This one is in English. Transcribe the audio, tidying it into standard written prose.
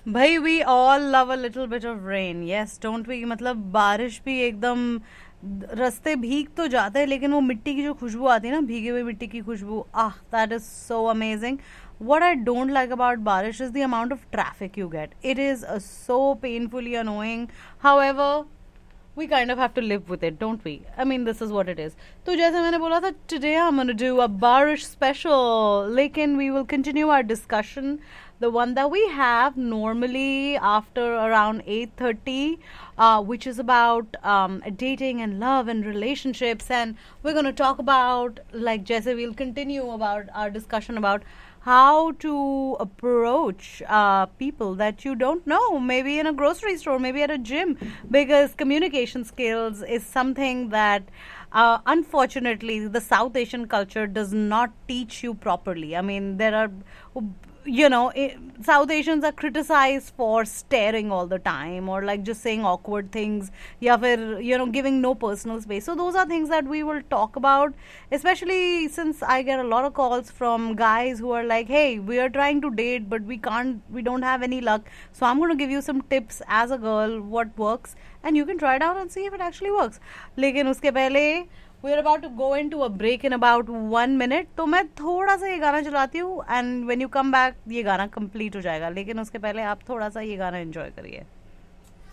भाई we all love a little bit of rain, yes don't we? मतलब बारिश भी एकदम, रास्ते भीग तो जाते हैं लेकिन वो मिट्टी की जो खुशबू आती है ना, भीगे हुए मिट्टी की खुशबू, आह that is so amazing. What I don't like about Barish is the amount of traffic you get. It is so painfully annoying. However, we kind of have to live with it, don't we? I mean, this is what it is. तो जैसे मैंने बोला था, today I'm going to do a Barish special. लेकिन we will continue our discussion, the one that we have normally after around 8:30, which is about dating and love and relationships. And we're going to talk about, like जैसे we'll continue about our discussion about how to approach people that you don't know, maybe in a grocery store, maybe at a gym, because communication skills is something that unfortunately the South Asian culture does not teach you properly. I mean, there are, South Asians are criticized for staring all the time, or like just saying awkward things, या फिर giving no personal space. So those are things that we will talk about, especially since I get a lot of calls from guys who are like, hey, we are trying to date but we don't have any luck, so I'm going to give you some tips as a girl what works, and you can try it out and see if it actually works. लेकिन उसके पहले we are about to go into a break in about 1 minute, तो मैं थोड़ा सा ये गाना चलाती हूँ, and when you come back ये गाना complete हो जाएगा. लेकिन उसके पहले आप थोड़ा सा ये गाना enjoy करिए.